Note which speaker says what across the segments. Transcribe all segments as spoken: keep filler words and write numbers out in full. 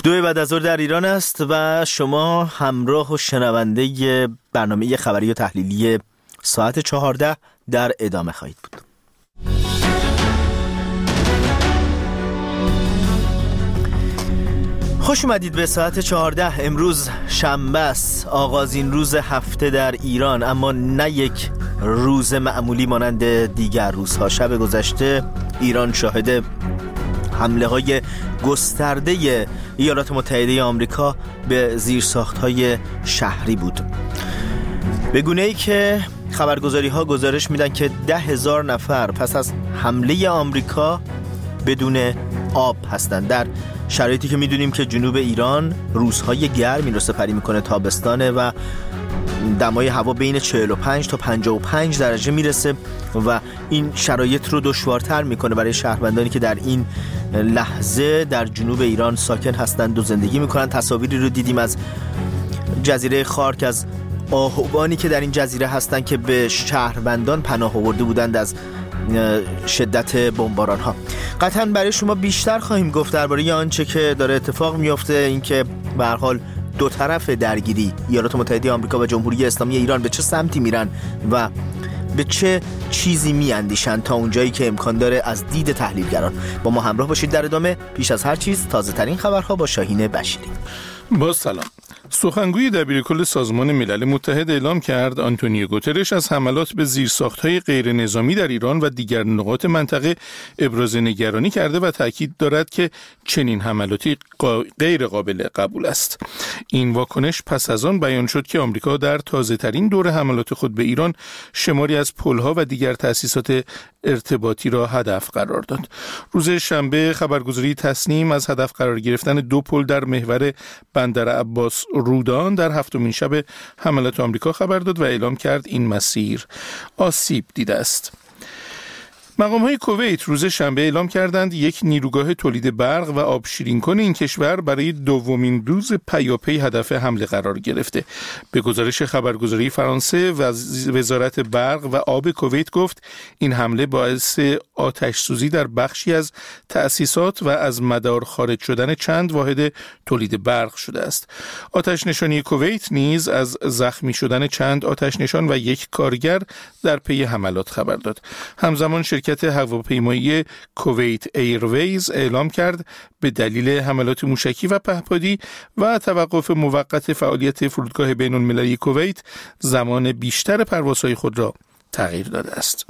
Speaker 1: دو بعد از ظهر در ایران است و شما همراه و شنونده برنامه خبری و تحلیلی ساعت چهارده در ادامه خواهید بود. خوش اومدید به ساعت چهارده. امروز شنبه است، آغازین روز هفته در ایران، اما نه یک روز معمولی مانند دیگر روزها. شب گذشته ایران شاهد حمله های گسترده ایالات متحده آمریکا به زیرساخت‌های شهری بود، به گونه‌ای که خبرگزاری ها گزارش میدن که ده هزار نفر پس از حمله آمریکا بدون آب هستند، در شرایطی که میدونیم که جنوب ایران روزهای گرمی رو سپری میکنه، تابستانه و دمای هوا بین چهل و پنج تا پنجاه و پنج درجه میرسه و این شرایط رو دشوارتر میکنه برای شهروندانی که در این لحظه در جنوب ایران ساکن هستند و زندگی میکنن. تصاویری رو دیدیم از جزیره خارک، از آهوانی که در این جزیره هستن که به شهروندان پناه آورده بودند از شدت بمباران ها. قطعا برای شما بیشتر خواهیم گفت درباره آنچه که داره اتفاق میفته، اینکه به هر حال دو طرف درگیری ایالات متحده آمریکا و جمهوری اسلامی ایران به چه سمتی میرن و به چه چیزی میاندیشن تا اونجایی که امکان داره از دید تحلیلگران. با ما همراه باشید در ادامه. پیش از هر چیز تازه ترین خبرها با شاهین بشیری.
Speaker 2: با سلام. سخنگوی دبیرکل سازمان ملل متحد اعلام کرد آنتونیو گوترش از حملات به زیرساخت‌های غیر نظامی در ایران و دیگر نقاط منطقه ابراز نگرانی کرده و تاکید دارد که چنین حملاتی غیر قابل قبول است. این واکنش پس از آن بیان شد که آمریکا در تازه‌ترین دور حملات خود به ایران شماری از پل‌ها و دیگر تأسیسات ارتباطی را هدف قرار داد. روز شنبه خبرگزاری تصنیم از هدف قرار گرفتن دو پل در محور بندر عباس رودان در هفتمین شب حملات آمریکا خبر داد و اعلام کرد این مسیر آسیب دیده است. مقام‌های کویت روز شنبه اعلام کردند یک نیروگاه تولید برق و آب شیرین‌کن این کشور برای دومین روز پیاپی هدف حمله قرار گرفته. به گزارش خبرگزاری فرانسه، وزارت برق و آب کویت گفت این حمله باعث آتش سوزی در بخشی از تأسیسات و از مدار خارج شدن چند واحد تولید برق شده است. آتش نشانی کویت نیز از زخمی شدن چند آتش نشان و یک کارگر در پی حملات خبر داد. همزمان شرکت هواپیمایی کویت ایرویز اعلام کرد به دلیل حملات موشکی و پهپادی و توقف موقت فعالیت فرودگاه بین المللی کویت زمان بیشتر پروازهای خود را تغییر داده است.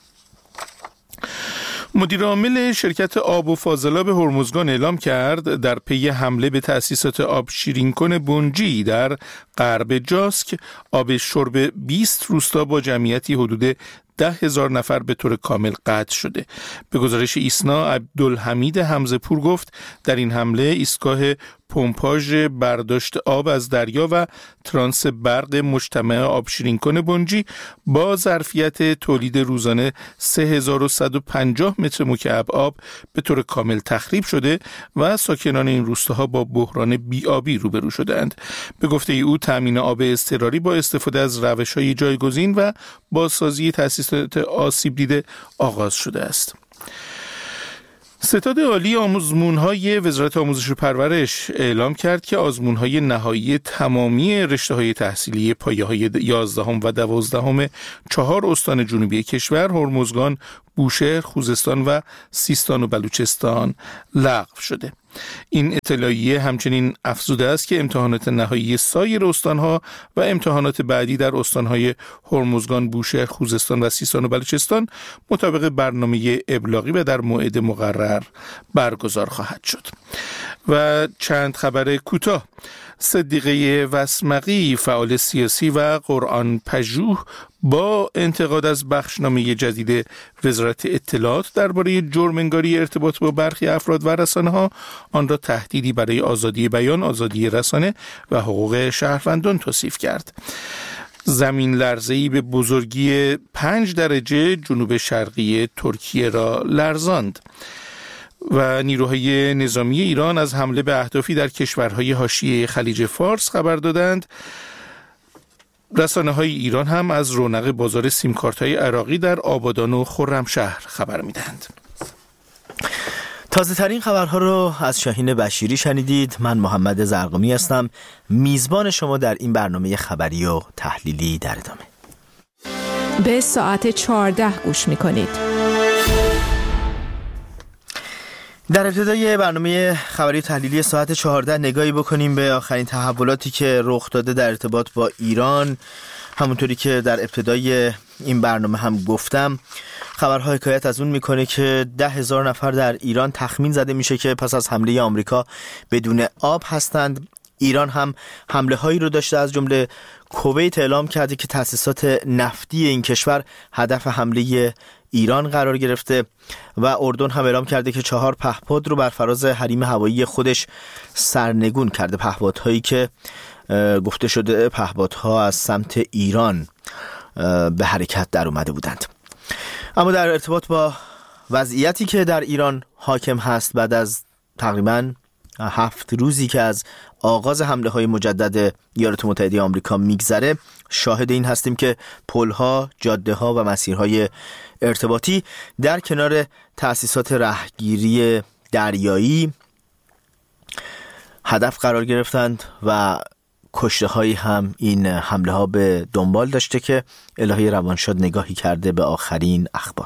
Speaker 2: مدیر عامل شرکت آب و فاضلاب هرمزگان اعلام کرد در پی حمله به تأسیسات آب شیرین‌کن بنجی در غرب جاسک آب شرب بیست روستا با جمعیتی حدود ده هزار نفر به طور کامل قطع شده. به گزارش ایسنا، عبدالحمید حمزه‌پور گفت در این حمله ایستگاه پمپاژ برداشت آب از دریا و ترانس برق مجتمع آب شیرین‌کن بنجی با ظرفیت تولید روزانه سه هزار و صد و پنجاه متر مکعب آب به طور کامل تخریب شده و ساکنان این روستاها با بحران بی‌آبی روبرو شدند. به گفته او تامین آب اضطراری با استفاده از روش‌های جایگزین و بازسازی تأسیسات آسیب دیده آغاز شده است. ستاد عالی آزمون‌های وزارت آموزش و پرورش اعلام کرد که آزمون‌های نهایی تمامی رشته‌های تحصیلی پایه‌های یازدهم و دوازدهم چهار استان جنوبی کشور، هرمزگان، بوشهر، خوزستان و سیستان و بلوچستان لغو شده. این اطلاعیه همچنین افزوده است که امتحانات نهایی سایر استانها و امتحانات بعدی در استانهای هرمزگان، بوشهر، خوزستان و سیستان و بلوچستان مطابق برنامه ابلاغی و در موعد مقرر برگزار خواهد شد. و چند خبر کوتاه. صدیقه وسمقی، فعال سیاسی و قرآن پژوه، با انتقاد از بخشنامه جدید وزارت اطلاعات درباره جرم‌انگاری ارتباط با برخی افراد و رسانه‌ها، آن را تهدیدی برای آزادی بیان، آزادی رسانه و حقوق شهروندان توصیف کرد. زمین لرزه‌ای به بزرگی پنج درجه جنوب شرقی ترکیه را لرزاند. و نیروهای نظامی ایران از حمله به اهدافی در کشورهای حاشیه خلیج فارس خبر دادند. رسانه‌های ایران هم از رونق بازار سیمکارت‌های عراقی در آبادان و خرمشهر خبر می‌دهند.
Speaker 1: تازه ترین خبرها رو از شاهین بشیری شنیدید. من محمد زرقمی هستم، میزبان شما در این برنامه خبری و تحلیلی. در ادامه
Speaker 3: به ساعت چهارده گوش میکنید.
Speaker 1: در ابتدای برنامه خبری تحلیلی ساعت چهارده نگاهی بکنیم به آخرین تحولاتی که رخ داده در ارتباط با ایران. همونطوری که در ابتدای این برنامه هم گفتم، خبرها حکایت از اون میکنه که ده هزار نفر در ایران تخمین زده میشه که پس از حمله آمریکا بدون آب هستند. ایران هم حمله هایی رو داشته، از جمله کویت اعلام کرده که تأسیسات نفتی این کشور هدف حمله ایران قرار گرفته و اردن هم اعلام کرده که چهار پهپاد رو بر فراز حریم هوایی خودش سرنگون کرده. پهپادهایی که گفته شده پهپادها از سمت ایران به حرکت در اومده بودند. اما در ارتباط با وضعیتی که در ایران حاکم هست بعد از تقریباً هفت روزی که از آغاز حمله های مجدد ایالات متحده آمریکا میگذره، شاهد این هستیم که پلها، جاده ها و مسیرهای ارتباطی در کنار تأسیسات رهگیری دریایی هدف قرار گرفتند و کشته هایی هم این حمله ها به دنبال داشته که الهی روانشاد نگاهی کرده به آخرین اخبار.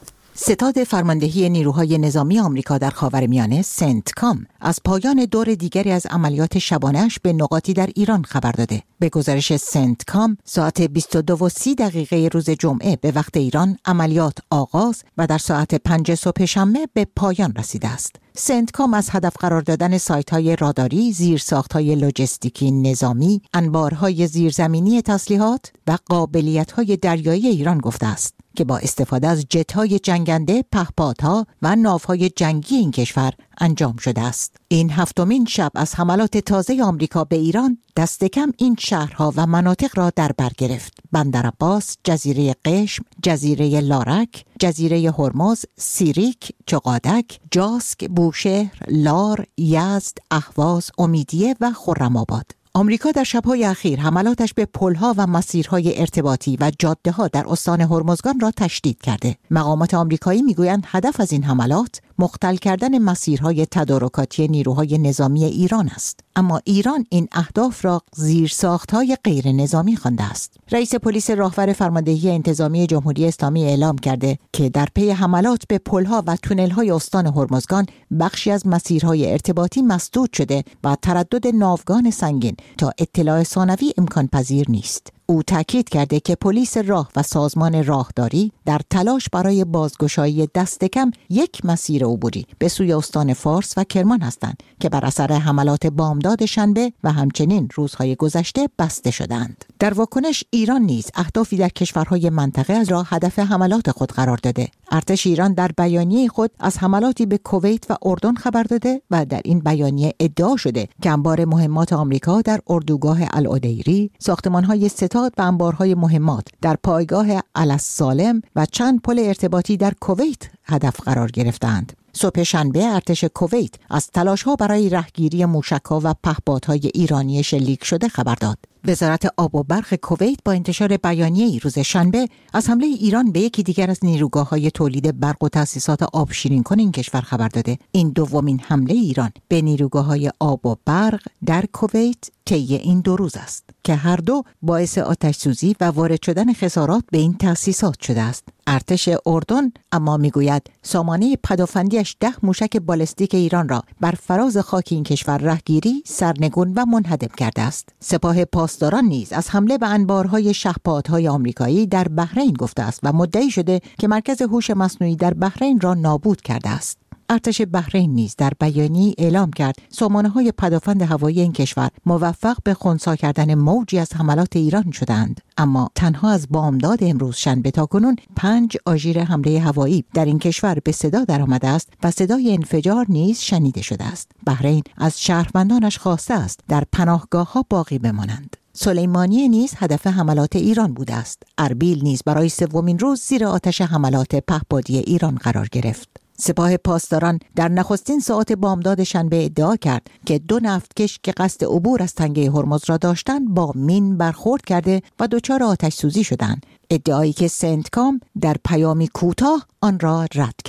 Speaker 4: ستاد فرماندهی نیروهای نظامی آمریکا در خاورمیانه سنتکام از پایان دور دیگری از عملیات شبانه‌اش به نقاطی در ایران خبر داده. به گزارش سنتکام ساعت بیست و دو و سی دقیقه روز جمعه به وقت ایران عملیات آغاز و در ساعت پنج صبح شنبه به پایان رسیده است. سنتکام از هدف قرار دادن سایت‌های راداری، زیرساخت‌های لوجستیکی نظامی، انبارهای زیرزمینی تسلیحات و قابلیت‌های دریایی ایران گفته است که با استفاده از جت‌های جنگنده، پهپادها و ناوهای جنگی این کشور انجام شده است. این هفتمین شب از حملات تازه آمریکا به ایران دست کم این شهرها و مناطق را در بر گرفت: بندرعباس، جزیره قشم، جزیره لارک، جزیره هرمز، سیریک، چقادک، جاسک، بوشهر، لار، یزد، اهواز، امیدیه و خرم‌آباد. آمریکا در شب‌های اخیر حملاتش به پل‌ها و مسیرهای ارتباطی و جاده‌ها در استان هرمزگان را تشدید کرده. مقامات آمریکایی می‌گویند هدف از این حملات مختل کردن مسیرهای تدارکاتی نیروهای نظامی ایران است. اما ایران این اهداف را زیرساخت‌های غیر نظامی خوانده است. رئیس پلیس راهور فرماندهی انتظامی جمهوری اسلامی اعلام کرده که در پی حملات به پل‌ها و تونل‌های استان هرمزگان بخشی از مسیرهای ارتباطی مسدود شده و تردد ناوگان سنگین تا اطلاع ثانوی امکان پذیر نیست. او تاکید کرده که پلیس راه و سازمان راهداری در تلاش برای بازگشایی دست کم یک مسیر عبوری به سوی استان فارس و کرمان هستند که بر اثر حملات بامداد شنبه و همچنین روزهای گذشته بسته شدند. در واکنش ایران نیز اهدافی در کشورهای منطقه را هدف حملات خود قرار داده. ارتش ایران در بیانیه خود از حملاتی به کویت و اردن خبر داده و در این بیانیه ادعا شده که انبار مهمات آمریکا در اردوگاه العدیری، ساختمان‌های ستاد و انبارهای مهمات در پایگاه السالم و چند پل ارتباطی در کویت هدف قرار گرفتند. صبح شنبه ارتش کویت از تلاش‌ها برای رهگیری موشک‌ها و پهپادهای ایرانی شلیک شده خبر داد. وزارت آب و برق کویت با انتشار بیانیه‌ای روز شنبه از حمله ایران به یکی دیگر از نیروگاه‌های تولید برق و تأسیسات آب شیرین کن این کشور خبر داده. این دومین حمله ایران به نیروگاه‌های آب و برق در کویت طی این دو روز است که هر دو باعث آتش‌سوزی و وارد شدن خسارات به این تأسیسات شده است. ارتش اردن اما میگوید سامانه پدافندیش ده موشک بالستیک ایران را بر فراز خاک این کشور رهگیری، سرنگون و منهدم کرده است. سپاه پاسداران نیز از حمله به انبارهای شهپادهای آمریکایی در بحرین گفته است و مدعی شده که مرکز هوش مصنوعی در بحرین را نابود کرده است. ارتش بحرین نیز در بیانیه‌ای اعلام کرد سامانه‌های پدافند هوایی این کشور موفق به خنثی کردن موجی از حملات ایران شدند، اما تنها از بامداد امروز شنبه تاکنون پنج آژیر حمله هوایی در این کشور به صدا درآمده است و صدای انفجار نیز شنیده شده است. بحرین از شهروندانش خواسته است در پناهگاه‌ها باقی بمانند. سلیمانیه نیز هدف حملات ایران بوده است. اربیل نیز برای سومین روز زیر آتش حملات پهپادی ایران قرار گرفت. سپاه پاسداران در نخستین ساعت بامداد شنبه ادعا کرد که دو نفتکش که قصد عبور از تنگه هرمز را داشتند با مین برخورد کرده و دچار آتش سوزی شدند. ادعایی که سنتکام در پیامی کوتاه آن را رد کرد.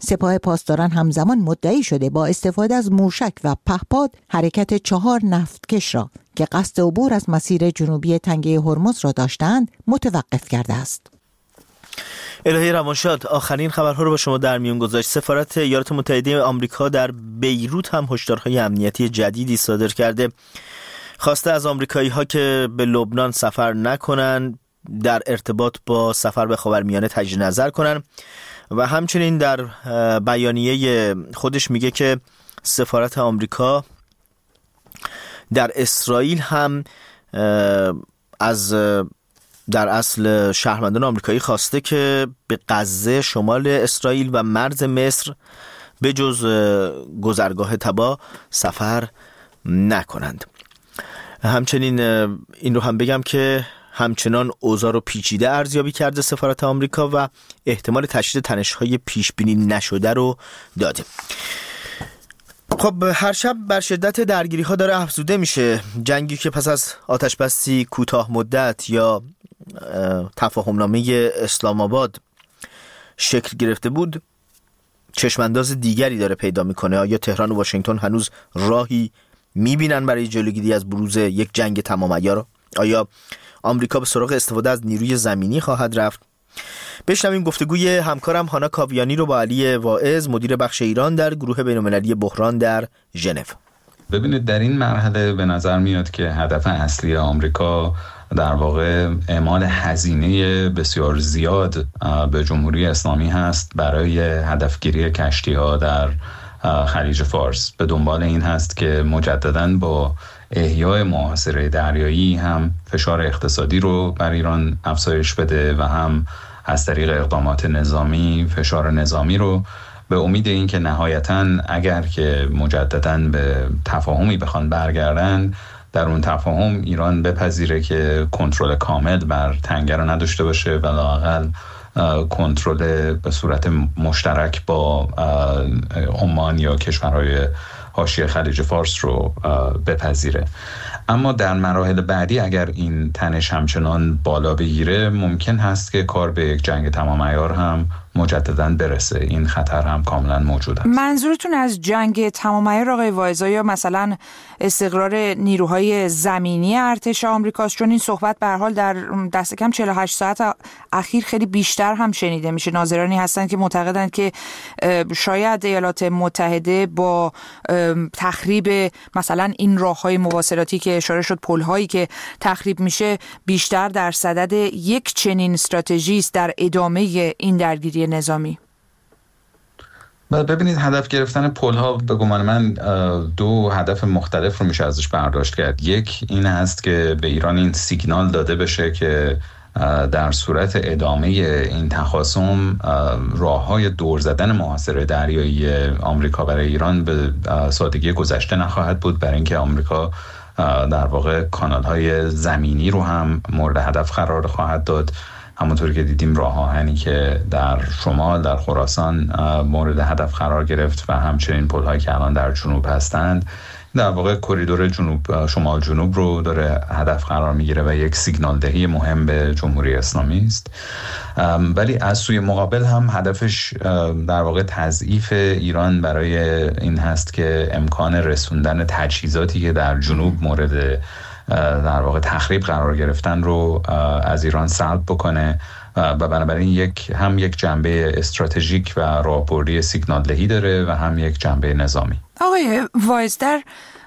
Speaker 4: سپاه پاسداران همزمان مدعی شده با استفاده از موشک و پهپاد حرکت چهار نفتکش را که قصد عبور از مسیر جنوبی تنگه هرمز را داشتند متوقف کرده است.
Speaker 1: الهی روانشاد، آخرین خبرها رو با شما در میون گذاشت. سفارت ایالات متحده آمریکا در بیروت هم هشدارهای امنیتی جدیدی صادر کرده. خواسته از آمریکایی‌ها که به لبنان سفر نکنن، در ارتباط با سفر به خاورمیانه تجدید نظر کنن و همچنین در بیانیه خودش میگه که سفارت آمریکا در اسرائیل هم از در اصل شهروندان آمریکایی خواسته که به غزه، شمال اسرائیل و مرز مصر به جز گذرگاه تبا سفر نکنند. همچنین این رو هم بگم که همچنان اوضاع رو پیچیده ارزیابی کرده سفارت آمریکا و احتمال تشدید تنش‌های پیش بینی نشده رو داده. خب هر شب بر شدت درگیری‌ها داره افزوده میشه. جنگی که پس از آتش‌بسی کوتاه مدت یا تفاهمنامه اسلام آباد شکل گرفته بود، چشمانداز دیگری داره پیدا میکنه. آیا تهران و واشنگتن هنوز راهی میبینن برای جلوگیری از بروز یک جنگ تمام عیار؟ آیا آمریکا به سراغ استفاده از نیروی زمینی خواهد رفت؟ بشنویم گفتگوی همکارم هانا کاویانی رو با علی واعظ، مدیر بخش ایران در گروه بین‌المللی بحران در ژنو.
Speaker 5: ببینید، در این مرحله به نظر میاد که هدف اصلی آمریکا در واقع اعمال هزینه بسیار زیاد به جمهوری اسلامی هست برای هدفگیری کشتی‌ها در خلیج فارس. به دنبال این هست که مجدداً با احیای محاصره دریایی هم فشار اقتصادی رو بر ایران افزایش بده و هم از طریق اقدامات نظامی فشار نظامی رو، به امید این که نهایتاً اگر که مجدداً به تفاهمی بخوان برگردن، در اون تفاهم ایران بپذیره که کنترل کامل بر تنگه رو نداشته باشه و لااقل کنترل به صورت مشترک با عمان یا کشورهای حاشیه خلیج فارس رو بپذیره. اما در مراحل بعدی اگر این تنش همچنان بالا بگیره، ممکن هست که کار به یک جنگ تمام عیار هم مجدداً برسه. این خطر هم کاملا موجود است.
Speaker 6: منظورتون از جنگ تمام عیار آقای واعظ یا مثلا استقرار نیروهای زمینی ارتش آمریکاست؟ چون این صحبت به هر حال در دست کم چهل و هشت ساعت اخیر خیلی بیشتر هم شنیده میشه. ناظرانی هستند که معتقدند که شاید ایالات متحده با تخریب مثلا این راههای مواصلاتی که اشاره شد، پل‌هایی که تخریب میشه، بیشتر در صدد یک چنین استراتژی است در ادامه این درگیری نظامی.
Speaker 5: ببینید، هدف گرفتن پل‌ها به گمان من دو هدف مختلف رو میشه ازش برداشت کرد. یک این هست که به ایران این سیگنال داده بشه که در صورت ادامه این تخاصم راه‌های دور زدن محاصره دریایی آمریکا برای ایران به سادگی گذشته نخواهد بود، برای اینکه آمریکا در واقع کانال‌های زمینی رو هم مورد هدف قرار خواهد داد. همونطوری که دیدیم راه آهنی که در شمال در خراسان مورد هدف قرار گرفت و همچنین پل‌هایی که الان در جنوب هستند، در واقع کریدور جنوب شمال جنوب رو داره هدف قرار میگیره و یک سیگنال دهی مهم به جمهوری اسلامی است. ولی از سوی مقابل هم هدفش در واقع تضعیف ایران برای این هست که امکان رسوندن تجهیزاتی که در جنوب مورد در واقع تخریب قرار گرفتن رو از ایران سلب بکنه و بنابراین یک هم یک جنبه استراتژیک و راهبردی سیگنال دهی داره و هم یک جنبه نظامی.
Speaker 6: آقای واعظ، در